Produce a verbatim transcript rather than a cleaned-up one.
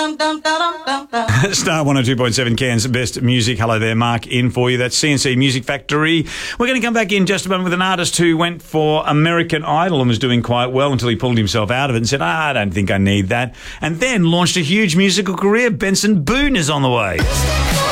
Star one oh two point seven Cairns best music. Hello there, Mark, in for you. That's C N C Music Factory. We're going to come back in just a moment with an artist who went for American Idol and was doing quite well until he pulled himself out of it and said, ah, I don't think I need that. And then launched a huge musical career. Benson Boone is on the way.